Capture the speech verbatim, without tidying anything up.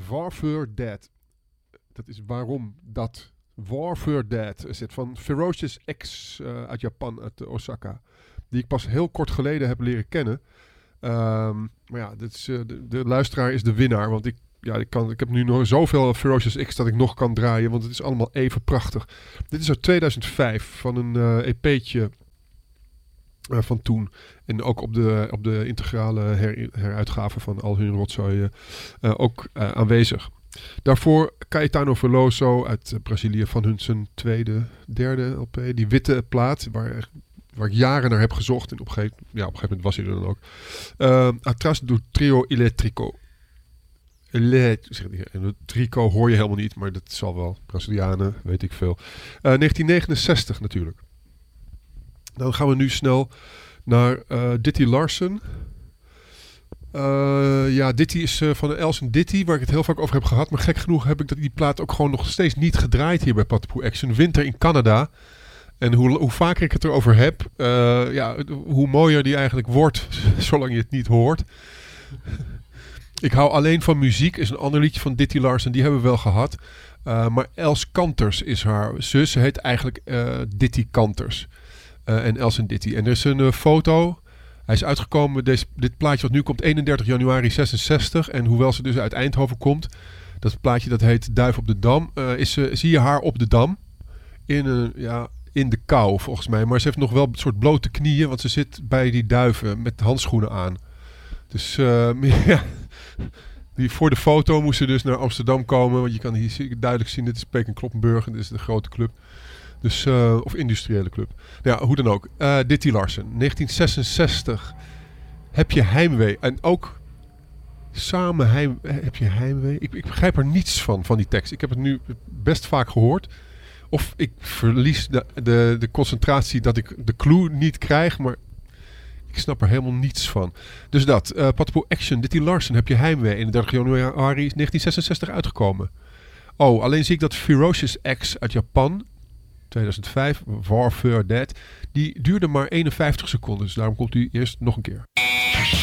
Warfare Dead. Dat is waarom dat. Warfare Dead is het van Ferocious X uh, uit Japan, uit uh, Osaka. Die ik pas heel kort geleden heb leren kennen. Um, maar ja, dit is, uh, de, de luisteraar is de winnaar. Want ik, ja, ik, kan, ik heb nu nog zoveel Ferocious X dat ik nog kan draaien. Want het is allemaal even prachtig. Dit is uit tweeduizend vijf van een uh, E P'tje uh, van toen. En ook op de, op de integrale her, heruitgave van al hun rotzooi uh, ook uh, aanwezig. Daarvoor Caetano Veloso uit uh, Brazilië van hun zijn tweede, derde L P. Die witte plaat waar, waar ik jaren naar heb gezocht. En op een gegeven, ja, op een gegeven moment was hij er dan ook. Uh, Atrás do Trio Elétrico. Elétrico hoor je helemaal niet, maar dat zal wel. Brazilianen, weet ik veel. Uh, negentien negenenzestig natuurlijk. Dan gaan we nu snel naar uh, Ditty Larsen. Uh, ja, Ditty is uh, van de Elson Ditty, waar ik het heel vaak over heb gehad. Maar gek genoeg heb ik dat die plaat ook gewoon nog steeds niet gedraaid hier bij Patapoo Action. Winter in Canada. En hoe, hoe vaker ik het erover heb, uh, ja, hoe mooier die eigenlijk wordt, zolang je het niet hoort. Ik hou alleen van muziek, is een ander liedje van Ditty Larsen, die hebben we wel gehad. Uh, maar Els Kanters is haar zus, ze heet eigenlijk uh, Ditty Kanters. Uh, en Els en Ditty. En er is een uh, foto. Hij is uitgekomen, deze, dit plaatje wat nu komt, eenendertig januari zesenzestig. En hoewel ze dus uit Eindhoven komt, dat plaatje dat heet Duif op de Dam, uh, is, uh, zie je haar op de Dam. In, uh, ja, in de kou volgens mij. Maar ze heeft nog wel een soort blote knieën, want ze zit bij die duiven met handschoenen aan. Dus uh, ja, die, voor de foto moest ze dus naar Amsterdam komen. Want je kan hier duidelijk zien, dit is Peek en Kloppenburg. En dit is de grote club. Dus, uh, of industriële club. Nou ja, hoe dan ook. Uh, Ditty Larsen, negentien zesenzestig. Heb je heimwee? En ook samen heim, heb je heimwee? Ik, ik begrijp er niets van, van die tekst. Ik heb het nu best vaak gehoord. Of ik verlies de, de, de concentratie dat ik de clue niet krijg. Maar ik snap er helemaal niets van. Dus dat. Uh, Patapoo Action, Ditty Larsen, heb je heimwee? eenendertig januari negentien zesenzestig uitgekomen. Oh, alleen zie ik dat Ferocious X uit Japan, tweeduizend vijf, Warfare Dead, die duurde maar eenenvijftig seconden. Dus daarom komt u eerst nog een keer.